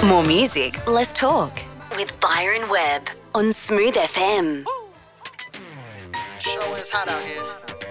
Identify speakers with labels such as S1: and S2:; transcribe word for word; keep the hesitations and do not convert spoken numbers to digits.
S1: More music, less talk. With Byron Webb on Smooth F M.
S2: Sure is hot out here.